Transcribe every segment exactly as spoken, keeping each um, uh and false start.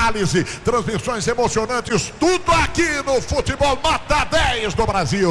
análise, transmissões emocionantes, tudo aqui no Futebol Nota dez do Brasil.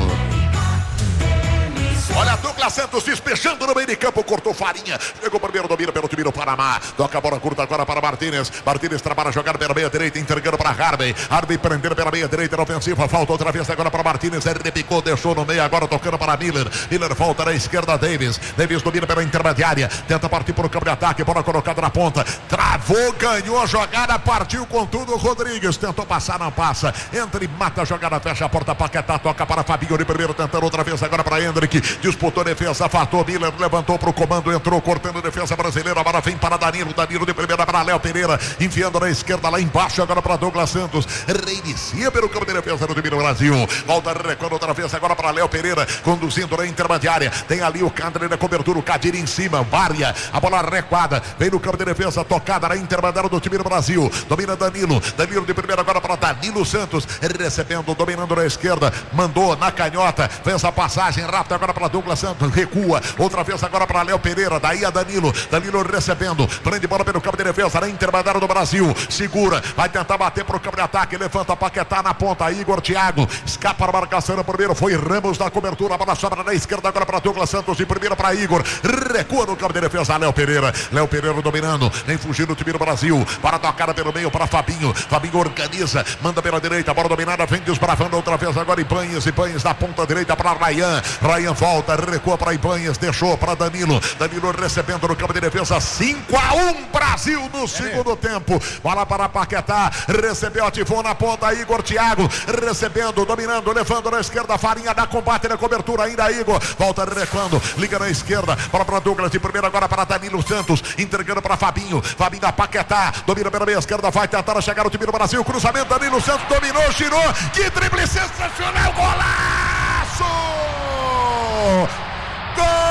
Olha, Douglas Santos despechando no meio de campo, cortou Farinha, chegou primeiro, domina pelo time do Panamá, toca a bola curta agora para Martínez, Martínez trabalha a jogar pela meia direita, entregando para Harvey, Harvey prendendo pela meia direita na ofensiva, falta outra vez agora para Martínez, ele repicou, deixou no meio, agora tocando para Miller, Miller volta na esquerda, Davis, Davis domina pela intermediária, tenta partir para o campo de ataque, bola colocada na ponta, travou, ganhou a jogada, partiu com tudo, Rodrigues, tentou passar, não passa, entra e mata a jogada, fecha a porta, Paquetá, toca para Fabinho de primeiro, tentando outra vez agora para Hendrick, disputou defesa, fatou Miller, levantou para o comando, entrou cortando a defesa brasileira, agora vem para Danilo, Danilo de primeira para Léo Pereira, enfiando na esquerda lá embaixo, agora para Douglas Santos, reinicia pelo campo de defesa do time do Brasil, volta recuando outra vez agora para Léo Pereira, conduzindo na intermediária, tem ali o Cadre na cobertura, o Cadir em cima, Vária, a bola recuada, vem no campo de defesa, tocada na intermediária do time do Brasil, domina Danilo, Danilo de primeira agora para Danilo Santos, recebendo, dominando na esquerda, mandou na canhota, fez a passagem rápida agora para Douglas Santos, recua, outra vez agora para Léo Pereira, daí a Danilo, Danilo recebendo, prende bola pelo campo de defesa, na intermediária do Brasil, segura, vai tentar bater para o campo de ataque, levanta Paquetá na ponta, Igor Thiago, escapa a marcação no primeiro, foi Ramos na cobertura, a bola sobra na esquerda agora para Douglas Santos, de primeira para Igor, recua no campo de defesa, Léo Pereira, Léo Pereira dominando, nem fugindo o time do Brasil, para tocada pelo meio para Fabinho, Fabinho organiza, manda pela direita, bola dominada, vem desbravando outra vez agora Ibanhes, Ibanhes na ponta direita para Ryan, Ryan volta, recua para Ibanhes, deixou para Danilo, Danilo recebendo no campo de defesa, cinco a um Brasil no segundo é. tempo, bola para Paquetá, recebeu, ativou na ponta, Igor Thiago, recebendo, dominando, levando na esquerda, Farinha dá combate na cobertura, ainda Igor, volta recuando, liga na esquerda, bola para Douglas, de primeira agora para Danilo Santos, entregando para Fabinho, Fabinho a Paquetá, domina pela meia esquerda, vai tentar chegar o time do Brasil, cruzamento, Danilo Santos dominou, girou, que drible sensacional, golaço!